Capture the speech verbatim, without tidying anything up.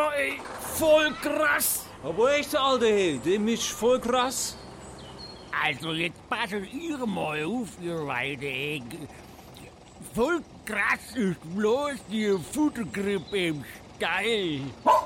Ja, ey, voll krass. Aber echt, Alter, hey, dem ist voll krass. Also jetzt passen ihr mal auf, ihr Leute, ey. Voll krass ist bloß die Futtergrippe im Stall.